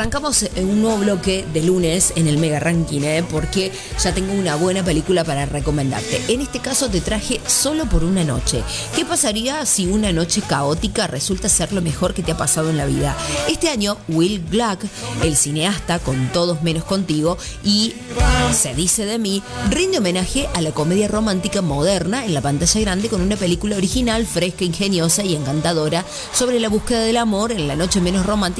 arrancamos un nuevo bloque de lunes en el Mega Ranking, porque ya tengo una buena película para recomendarte. En este caso te traje Solo por una noche. ¿Qué pasaría si una noche caótica resulta ser lo mejor que te ha pasado en la vida? Este año, Will Gluck, el cineasta Con todos menos contigo y Se dice de mí, rinde homenaje a la comedia romántica moderna en la pantalla grande con una película original, fresca, ingeniosa y encantadora sobre la búsqueda del amor en la noche menos romántica